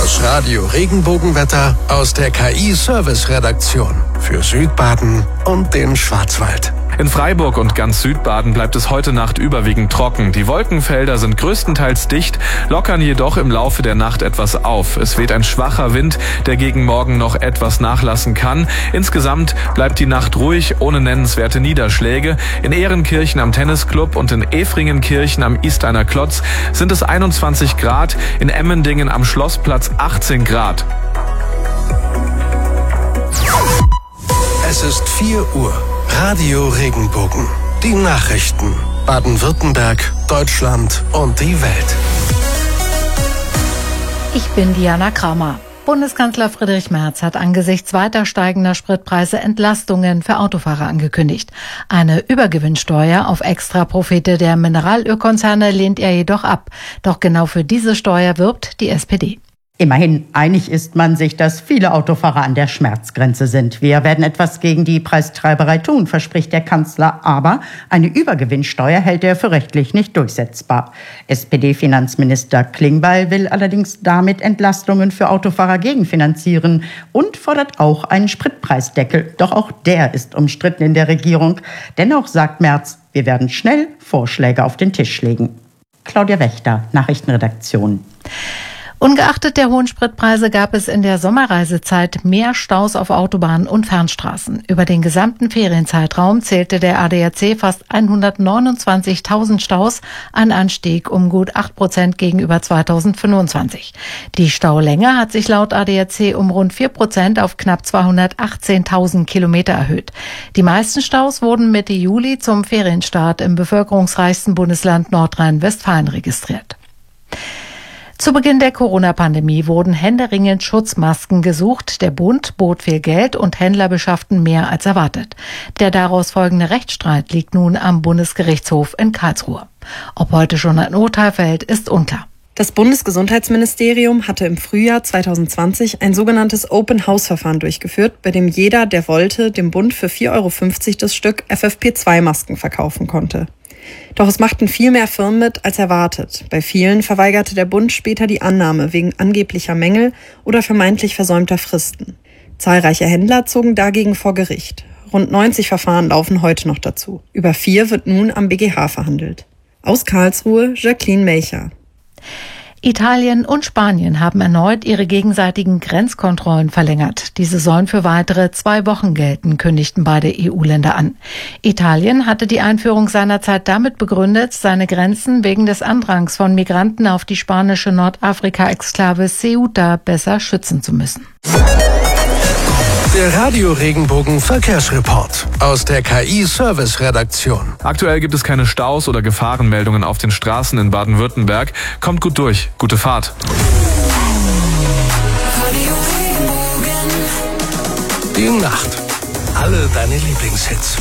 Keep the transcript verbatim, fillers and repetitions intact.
Das Radio Regenbogenwetter aus der K I-Service-Redaktion für Südbaden und den Schwarzwald. In Freiburg und ganz Südbaden bleibt es heute Nacht überwiegend trocken. Die Wolkenfelder sind größtenteils dicht, lockern jedoch im Laufe der Nacht etwas auf. Es weht ein schwacher Wind, der gegen Morgen noch etwas nachlassen kann. Insgesamt bleibt die Nacht ruhig, ohne nennenswerte Niederschläge. In Ehrenkirchen am Tennisclub und in Efringenkirchen am Isteiner Klotz sind es einundzwanzig Grad, in Emmendingen am Schlossplatz achtzehn Grad. Es ist vier Uhr. Radio Regenbogen. Die Nachrichten. Baden-Württemberg, Deutschland und die Welt. Ich bin Diana Kramer. Bundeskanzler Friedrich Merz hat angesichts weiter steigender Spritpreise Entlastungen für Autofahrer angekündigt. Eine Übergewinnsteuer auf Extraprofite der Mineralölkonzerne lehnt er jedoch ab. Doch genau für diese Steuer wirbt die S P D. Immerhin einig ist man sich, dass viele Autofahrer an der Schmerzgrenze sind. Wir werden etwas gegen die Preistreiberei tun, verspricht der Kanzler. Aber eine Übergewinnsteuer hält er für rechtlich nicht durchsetzbar. S P D-Finanzminister Klingbeil will allerdings damit Entlastungen für Autofahrer gegenfinanzieren und fordert auch einen Spritpreisdeckel. Doch auch der ist umstritten in der Regierung. Dennoch sagt Merz, wir werden schnell Vorschläge auf den Tisch legen. Claudia Wächter, Nachrichtenredaktion. Ungeachtet der hohen Spritpreise gab es in der Sommerreisezeit mehr Staus auf Autobahnen und Fernstraßen. Über den gesamten Ferienzeitraum zählte der A D A C fast hundertneunundzwanzigtausend Staus, ein Anstieg um gut acht Prozent gegenüber zweitausendfünfundzwanzig. Die Staulänge hat sich laut A D A C um rund vier Prozent auf knapp zweihundertachtzehntausend Kilometer erhöht. Die meisten Staus wurden Mitte Juli zum Ferienstart im bevölkerungsreichsten Bundesland Nordrhein-Westfalen registriert. Zu Beginn der Corona-Pandemie wurden händeringend Schutzmasken gesucht. Der Bund bot viel Geld und Händler beschafften mehr als erwartet. Der daraus folgende Rechtsstreit liegt nun am Bundesgerichtshof in Karlsruhe. Ob heute schon ein Urteil fällt, ist unklar. Das Bundesgesundheitsministerium hatte im Frühjahr zweitausendzwanzig ein sogenanntes Open-House-Verfahren durchgeführt, bei dem jeder, der wollte, dem Bund für vier Euro fünfzig das Stück F F P zwei Masken verkaufen konnte. Doch es machten viel mehr Firmen mit als erwartet. Bei vielen verweigerte der Bund später die Annahme wegen angeblicher Mängel oder vermeintlich versäumter Fristen. Zahlreiche Händler zogen dagegen vor Gericht. Rund neunzig Verfahren laufen heute noch dazu. Über vier wird nun am B G H verhandelt. Aus Karlsruhe, Jacqueline Melcher. Italien und Spanien haben erneut ihre gegenseitigen Grenzkontrollen verlängert. Diese sollen für weitere zwei Wochen gelten, kündigten beide E U-Länder an. Italien hatte die Einführung seinerzeit damit begründet, seine Grenzen wegen des Andrangs von Migranten auf die spanische Nordafrika-Exklave Ceuta besser schützen zu müssen. Der Radio Regenbogen Verkehrsreport aus der K I-Service-Redaktion. Aktuell gibt es keine Staus oder Gefahrenmeldungen auf den Straßen in Baden-Württemberg. Kommt gut durch. Gute Fahrt. Die Nacht. Alle deine Lieblingshits.